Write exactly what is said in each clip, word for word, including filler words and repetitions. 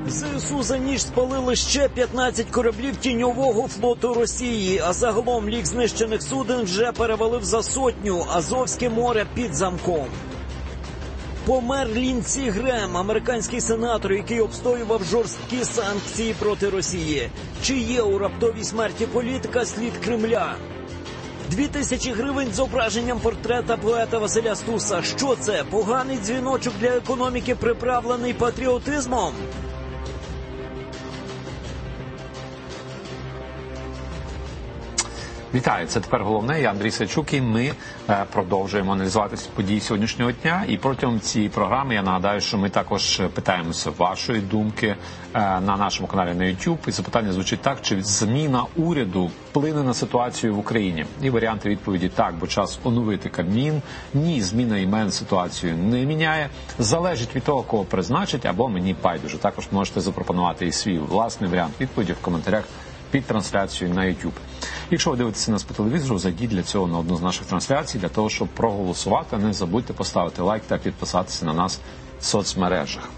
ЗСУ за ніч спалили ще п'ятнадцять кораблів тіньового флоту Росії, а загалом лік знищених суден вже перевалив за сотню. Азовське море під замком. Помер Лінсі Грем, американський сенатор, який обстоював жорсткі санкції проти Росії. Чи є у раптовій смерті політика слід Кремля? Дві тисячі гривень з зображенням портрета поета Василя Стуса. Що це? Поганий дзвіночок для економіки, приправлений патріотизмом? Вітаю, це тепер головне. Я Андрій Сачук, і ми е, продовжуємо аналізувати події сьогоднішнього дня. І протягом цієї програми я нагадаю, що ми також питаємося вашої думки е, на нашому каналі на YouTube. І запитання звучить так: чи зміна уряду вплине на ситуацію в Україні? І варіанти відповіді: так, бо час оновити Кабмін. Ні, зміна імен ситуацію не міняє. Залежить від того, кого призначить, або мені байдуже. Також можете запропонувати і свій власний варіант відповіді в коментарях під трансляцією на YouTube. Якщо ви дивитеся нас по телевізору, зайдіть для цього на одну з наших трансляцій, для того, щоб проголосувати. Не забудьте поставити лайк та підписатися на нас в соцмережах.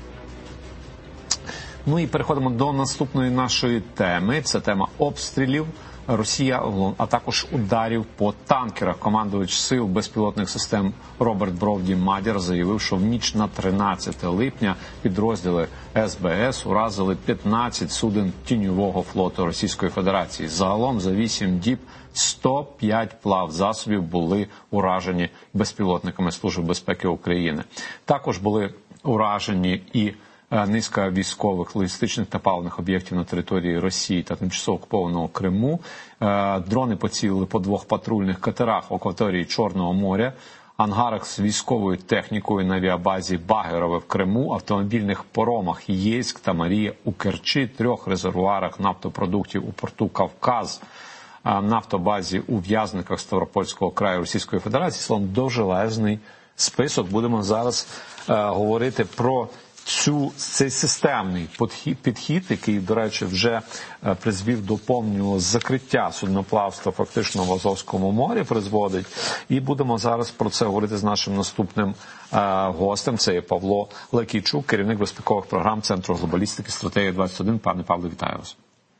Ну і переходимо до наступної нашої теми. Це тема обстрілів Росія, а також ударів по танкерах. Командувач сил безпілотних систем Роберт Бровді Мадяр заявив, що в ніч на тринадцяте липня підрозділи ес бе ес уразили п'ятнадцять суден тіньового флоту Російської Федерації. Загалом за вісім діб сто п'ять плавзасобів були уражені безпілотниками Служби безпеки України. Також були уражені і низка військових, логістичних та паливних об'єктів на території Росії та тимчасово окупованого Криму. Дрони поцілили по двох патрульних катерах в акваторії Чорного моря, ангарах з військовою технікою на авіабазі Багерове в Криму, автомобільних паромах Єйськ та Марія у Керчі, трьох резервуарах нафтопродуктів у порту Кавказ, нафтобазі у В'язниках Ставропольського краю Російської Федерації. Словом, довжелезний список. Будемо зараз е, говорити про Цю, цей системний підхід, який, до речі, вже призвів до повного закриття судноплавства фактично в Азовському морі, призводить. І будемо зараз про це говорити з нашим наступним е, гостем. Це є Павло Лекійчук, керівник безпекових програм Центру глобалістики «Стратегія двадцять один». Пане Павло, вітаю вас.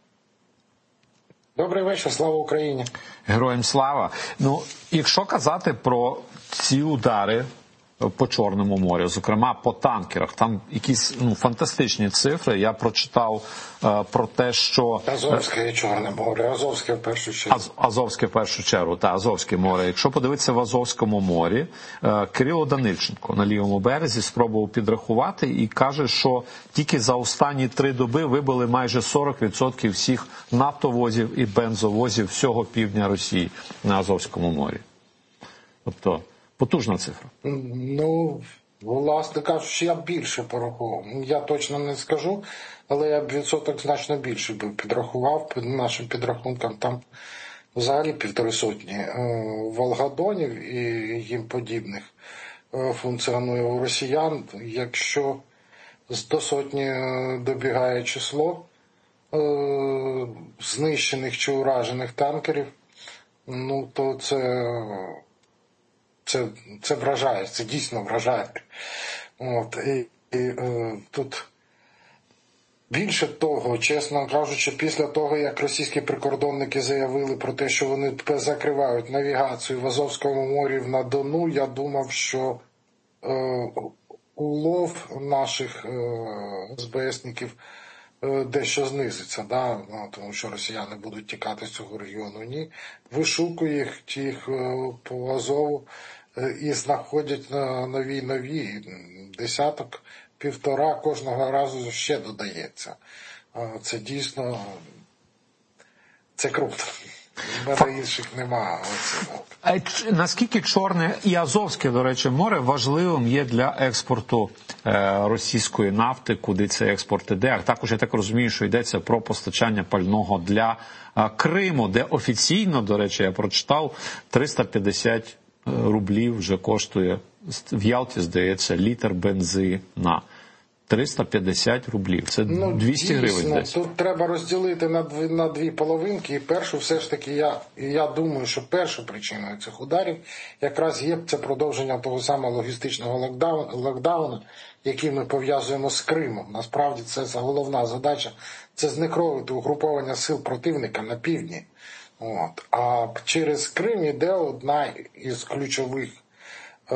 Добрий вечір, слава Україні. Героям слава. Ну, якщо казати про ці удари по Чорному морю, зокрема по танкерах, там якісь ну, фантастичні цифри. Я прочитав е, про те, що... Азовське і Чорне море, Азовське в першу чергу. Аз, Азовське в першу чергу, та Азовське море. Якщо подивитися в Азовському морі, е, Кирило Данильченко на лівому березі спробував підрахувати і каже, що тільки за останні три доби вибили майже сорок відсотків всіх нафтовозів і бензовозів всього півдня Росії на Азовському морі. Тобто потужна цифра. Ну, власне кажучи, я більше порахував. Я точно не скажу, але я б відсоток значно більше би підрахував. Під нашим підрахункам там взагалі півтори сотні волгодонів і їм подібних функціонує у росіян. Якщо до сотні добігає число знищених чи уражених танкерів, ну, то це... Це, це вражає, це дійсно вражає. От, і, і, е, тут більше того, чесно кажучи, після того, як російські прикордонники заявили про те, що вони закривають навігацію в Азовському морі на Дону, я думав, що е, улов наших е, ес бе есників е, дещо знизиться, да? Ну, тому що росіяни будуть тікати з цього регіону. Ні, вишукує їх тих е, по Азову і знаходять нові нові десяток, півтора кожного разу ще додається. Це дійсно, це круто. В мене інших немає. А наскільки Чорне і Азовське, до речі, море важливим є для експорту е, російської нафти, куди цей експорт іде? А також, я так розумію, що йдеться про постачання пального для е, Криму, де офіційно, до речі, я прочитав, триста п'ятдесят рублів вже коштує в Ялті, здається, літр бензина. триста п'ятдесят рублів. Це ну, двісті дійсно, гривень десь. Тут треба розділити на дві, на дві половинки. І першу все ж таки, я, я думаю, що першою причиною цих ударів якраз є це продовження того самого логістичного локдауну, локдауну який ми пов'язуємо з Кримом. Насправді це головна задача. Це знекровити угруповання сил противника на півдні. От. А через Крим іде одна із ключових е-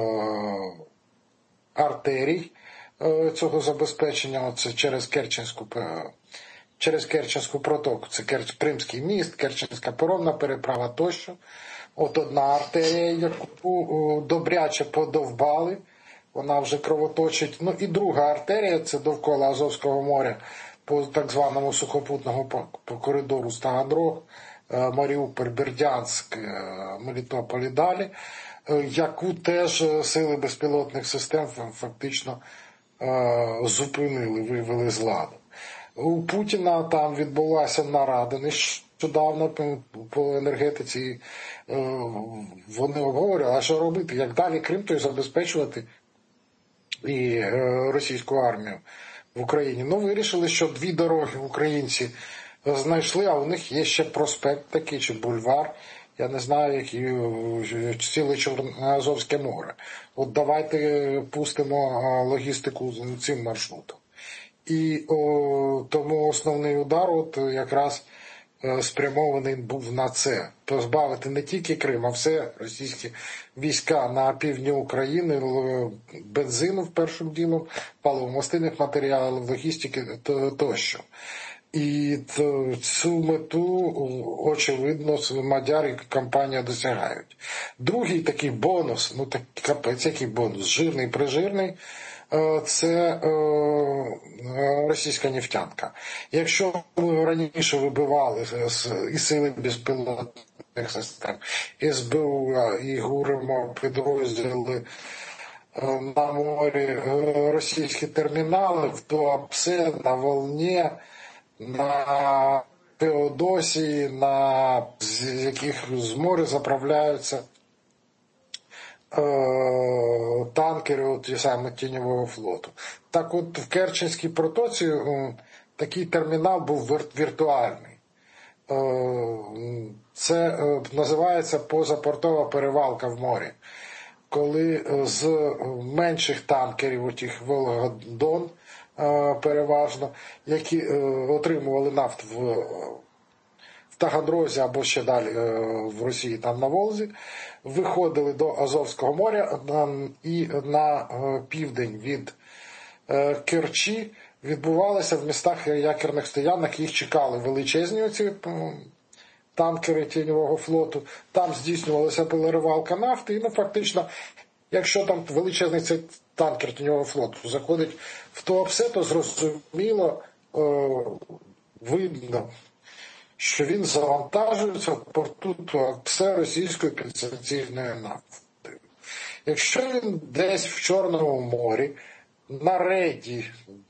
артерій е- цього забезпечення. Це через Керченську, через Керченську протоку. Це Керч- Кримський міст, Керченська паромна переправа тощо. От одна артерія, яку добряче подовбали, вона вже кровоточить. Ну і друга артерія, це довкола Азовського моря, по так званому сухопутному по коридору Стаганрог, Маріуполь, Бердянськ, Мелітополь і далі, яку теж сили безпілотних систем фактично зупинили, вивели з ладу. У Путіна там відбулася нарада нещодавно по енергетиці. Вони обговорювали, а що робити, як далі Крим той забезпечувати і російську армію в Україні. Ну, вирішили, що дві дороги українці знайшли, а у них є ще проспект такий, чи бульвар, я не знаю, який, ціле Азовське море. От давайте пустимо логістику цим маршрутом. І о, тому основний удар от якраз спрямований був на це. Позбавити не тільки Крим, а все російські війська на півдні України, бензину в першим ділом, паливомастильних матеріалів, логістики тощо. І цю мету, очевидно, мадяри і компанія досягають. Другий такий бонус, ну так капець, який бонус, жирний-прижирний, це російська нефтянка. Якщо ми раніше вибивали і сили безпілотних систем, і ес бе у, і ГУРимо підрозділи на морі російські термінали, в Туапсе, на Волні, на Феодосії, на з яких з моря заправляються танкери от, ті саме Тіньового флоту. Так от в Керченській протоці такий термінал був віртуальний. Це називається позапортова перевалка в морі. Коли з менших танкерів, отих Волга-Дон переважно, які отримували нафту в в Таганрозі або ще далі в Росії, там на Волзі, виходили до Азовського моря і на південь від Керчі відбувалося в містах якірних стоянок, їх чекали величезні оці танкери Тіньового флоту, там здійснювалася переливалка нафти, і ну фактично, якщо там величезний цей танкер Тіньового флоту заходить в Туапсе, то зрозуміло, видно, що він завантажується в порту Туапсе російською підстанційною нафтою. Якщо він десь в Чорному морі, на рейді,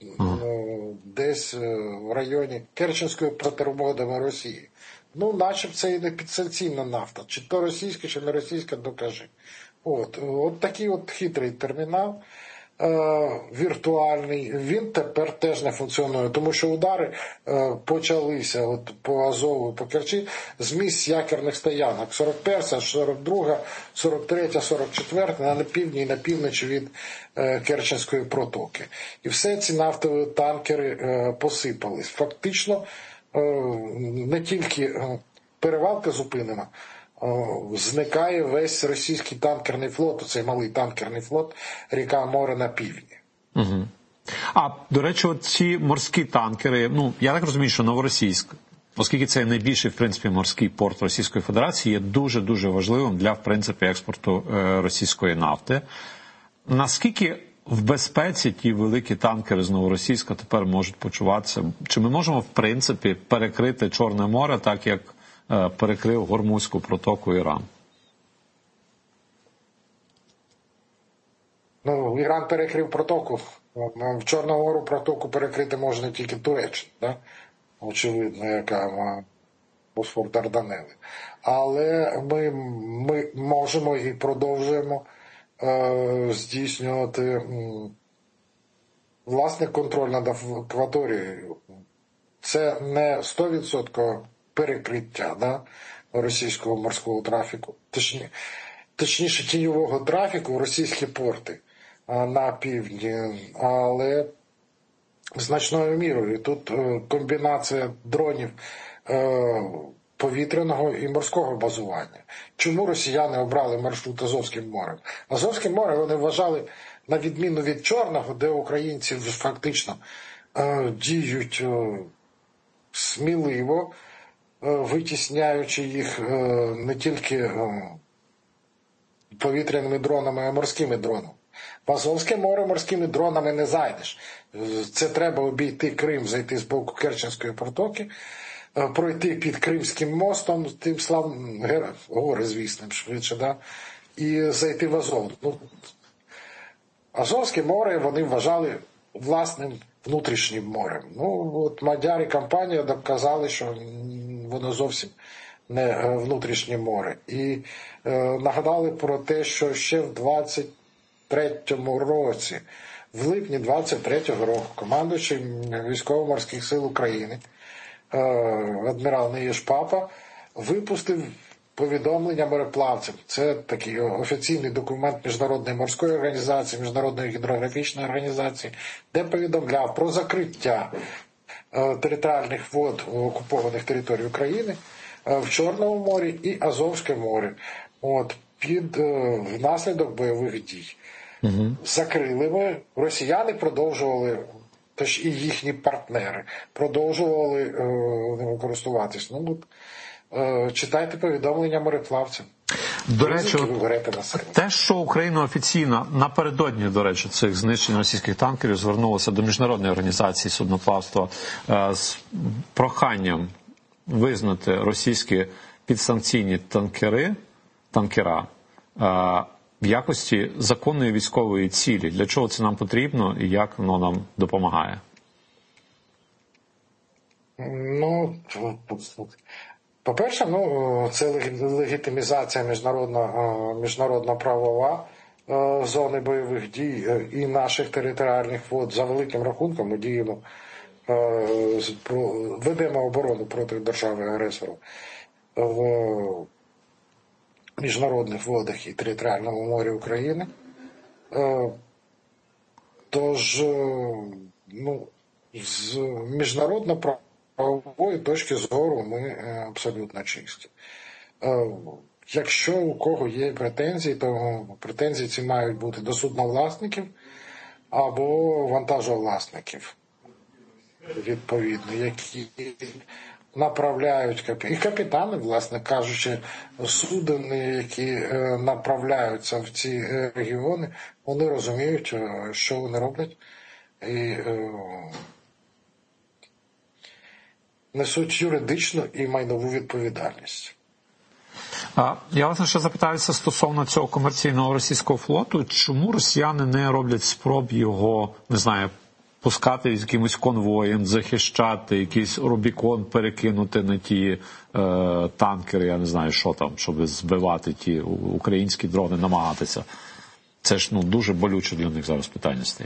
десь в районі Керченської бутербродами Росії, ну, начеб це і не підстанційна нафта. Чи то російська, чи не російська, докажи. От, от такий от хитрий термінал. Віртуальний, він тепер теж не функціонує, тому що удари е, почалися от по Азову, по Керчі з місць якірних стоянок сорок перша, сорок друга, сорок третя, сорок четверта на півдні і на півночі від е, Керченської протоки. І все ці нафтові танкери е, посипались. Фактично е, не тільки перевалка зупинена, зникає весь російський танкерний флот, цей малий танкерний флот, ріка море на півдні. Угу. А, до речі, от ці морські танкери, ну, я так розумію, що Новоросійськ, оскільки це найбільший, в принципі, морський порт Російської Федерації, є дуже-дуже важливим для, в принципі, експорту е, російської нафти. Наскільки в безпеці ті великі танкери з Новоросійська тепер можуть почуватися? Чи ми можемо, в принципі, перекрити Чорне море так, як перекрив Гормузьку протоку Іран? Ну, Іран перекрив протоку. В Чорному морі протоку перекрити можна тільки Туреччина, да? Очевидно, яка Босфор Дарданели. Але ми, ми можемо і продовжуємо е, здійснювати власне контроль над акваторією. Це не сто відсотків перекриття, да, російського морського трафіку, точні, точніше тіньового трафіку в російські порти на півдні, але значною мірою. Тут комбінація дронів повітряного і морського базування. Чому росіяни обрали маршрут Азовським морем? Азовське море вони вважали, на відміну від Чорного, де українці фактично діють сміливо, витісняючи їх не тільки повітряними дронами, а й морськими дронами. В Азовське море морськими дронами не зайдеш. Це треба обійти Крим, зайти з боку Керченської протоки, пройти під Кримським мостом, тим славним, горизвісним швидше, да? І зайти в Азов. Ну, Азовське море вони вважали власним внутрішнім морем. Ну, от мадяри компанія доказали, що воно зовсім не внутрішнє море. І е, нагадали про те, що ще в двадцять третьому році, в липні двадцять третього року, командуючий Військово-морських сил України е, адмірал Неїш Папа випустив повідомлення мореплавцям. Це такий офіційний документ Міжнародної морської організації, Міжнародної гідрографічної організації, де повідомляв про закриття е, територіальних вод окупованих територій України е, в Чорному морі і Азовське море. От, під е, внаслідок бойових дій. Угу. Закрили ми, росіяни продовжували, тож і їхні партнери, продовжували е, ними користуватись. Ну, е, читайте повідомлення мореплавцям. До речі, те, що Україна офіційно напередодні, до речі, цих знищень російських танкерів звернулася до Міжнародної організації судноплавства е, з проханням визнати російські підсанкційні танкери, танкера е, в якості законної військової цілі. Для чого це нам потрібно і як воно нам допомагає? Ну, по-перше, ну, це легітимізація міжнародна, міжнародна правова зони бойових дій і наших територіальних вод. За великим рахунком ми діємо, ведемо оборону проти держави-агресора в міжнародних водах і територіальному морі України. Тож, ну, з міжнародно-правової точки зору ми абсолютно чисті. Якщо у кого є претензії, то претензії ці мають бути до судновласників або вантажовласників, відповідно, які направляють капітани. І капітани, власне кажучи, суден, які направляються в ці регіони, вони розуміють, що вони роблять, і несуть юридичну і майнову відповідальність. Я власне ще запитаюся стосовно цього комерційного російського флоту. Чому росіяни не роблять спроб його, не знаю, пускати з якимось конвоєм, захищати, якийсь Рубікон перекинути на ті е, танкери, я не знаю, що там, щоб збивати ті українські дрони, намагатися. Це ж ну, дуже болюче для них зараз питання стає.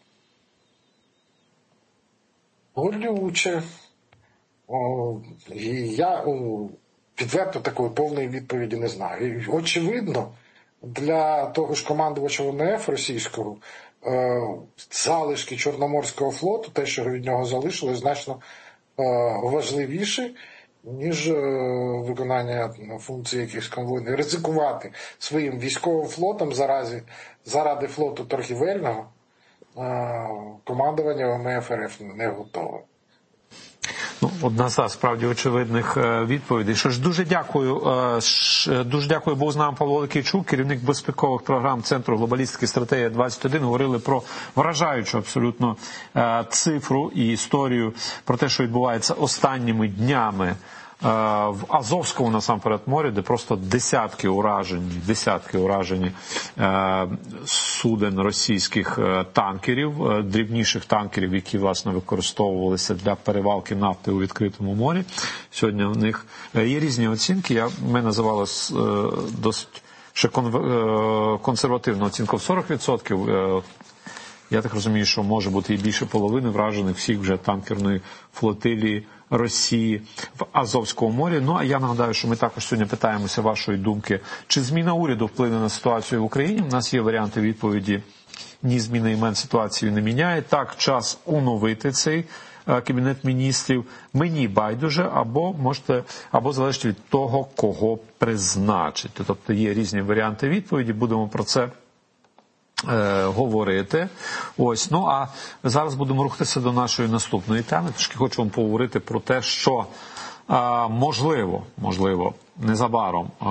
Болюче. О, я о, відверто такої повної відповіді не знаю. І, очевидно, для того ж командувача ВМФ російського залишки Чорноморського флоту, те, що від нього залишилось, значно важливіше, ніж виконання функцій якихось конвойних. Ризикувати своїм військовим флотом заради, заради флоту торгівельного командування ВМФ РФ не готове. Ну, одна з справді очевидних відповідей. Що ж, дуже дякую. Дуже дякую, був з нами Павло Ликійчук, керівник безпекових програм Центру глобалістики стратегія двадцять один. Говорили про вражаючу абсолютно цифру і історію про те, що відбувається останніми днями в Азовському, насамперед, морі, де просто десятки уражені, десятки уражені е, суден російських танкерів, дрібніших танкерів, які, власне, використовувалися для перевалки нафти у відкритому морі. Сьогодні в них є різні оцінки. Я, ми називали е, досить ще консервативну оцінку в сорок відсотків. Е, Я так розумію, що може бути і більше половини вражених всіх вже танкерної флотилії Росії в Азовському морі. Ну, а я нагадаю, що ми також сьогодні питаємося вашої думки, чи зміна уряду вплине на ситуацію в Україні. У нас є варіанти відповіді: ні, зміна імен ситуацію не міняє. Так, час оновити цей Кабінет міністрів. Мені байдуже, або можете, або залежить від того, кого призначити. Тобто є різні варіанти відповіді, будемо про це е, говорити. Ось, ну а зараз будемо рухатися до нашої наступної теми. Трошки хочу вам поговорити про те, що е, можливо, можливо, незабаром